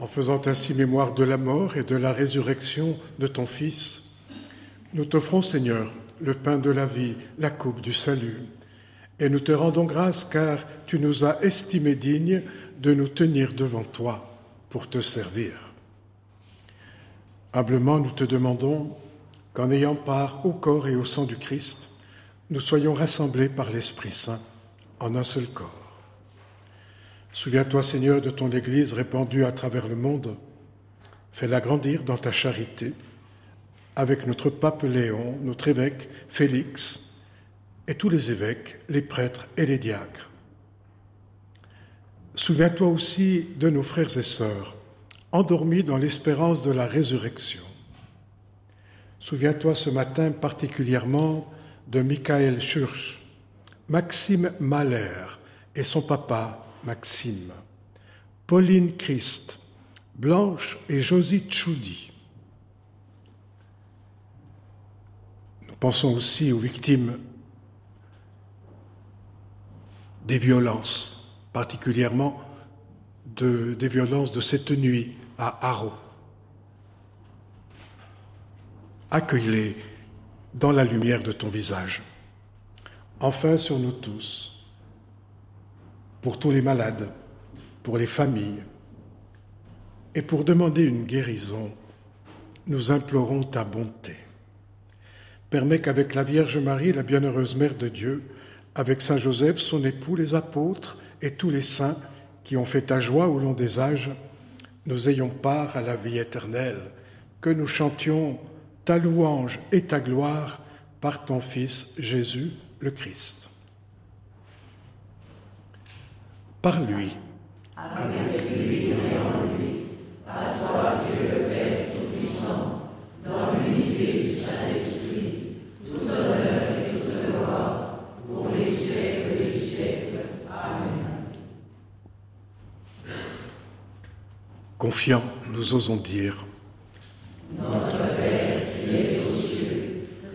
En faisant ainsi mémoire de la mort et de la résurrection de ton Fils, nous t'offrons, Seigneur, le pain de la vie, la coupe du salut. Et nous te rendons grâce car tu nous as estimés dignes de nous tenir devant toi pour te servir. Humblement, nous te demandons qu'en ayant part au corps et au sang du Christ, nous soyons rassemblés par l'Esprit Saint en un seul corps. Souviens-toi, Seigneur, de ton Église répandue à travers le monde. Fais-la grandir dans ta charité, avec notre pape Léon, notre évêque Félix, et tous les évêques, les prêtres et les diacres. Souviens-toi aussi de nos frères et sœurs, endormis dans l'espérance de la résurrection. Souviens-toi ce matin particulièrement de Michael Schurch, Maxime Mahler et son papa Maxime, Pauline Christ, Blanche et Josie Tchoudi. Nous pensons aussi aux victimes des violences, particulièrement des violences de cette nuit à Haro. Accueille-les dans la lumière de ton visage. Enfin, sur nous tous, pour tous les malades, pour les familles, et pour demander une guérison, nous implorons ta bonté. Permets qu'avec la Vierge Marie, la bienheureuse Mère de Dieu, avec Saint Joseph, son époux, les apôtres et tous les saints qui ont fait ta joie au long des âges, nous ayons part à la vie éternelle, que nous chantions ta louange et ta gloire par ton Fils Jésus le Christ. Par lui, avec lui et en lui, à toi Dieu le Père Tout-Puissant, dans l'unité du Saint-Esprit, tout honneur et toute gloire, pour les siècles des siècles. Amen. Confiants, nous osons dire, notre